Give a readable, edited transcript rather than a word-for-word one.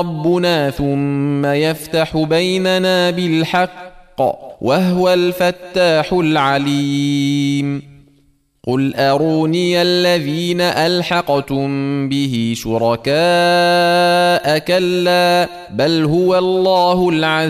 ربنا ثم يفتح بيننا بالحق وهو الفتاح العليم قل أروني الذين ألحقتم به شركاء كلا بل هو الله العزيز